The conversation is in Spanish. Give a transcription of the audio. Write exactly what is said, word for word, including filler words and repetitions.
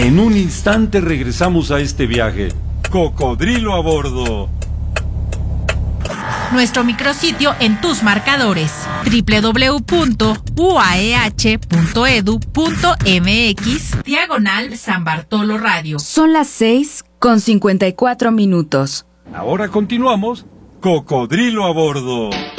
En un instante regresamos a este viaje. Cocodrilo a bordo. Nuestro micrositio en tus marcadores: doble u doble u doble u punto u a e hache punto e d u punto m x diagonal San Bartolo Radio. Son las seis con cincuenta y cuatro minutos. Ahora continuamos. Cocodrilo a bordo.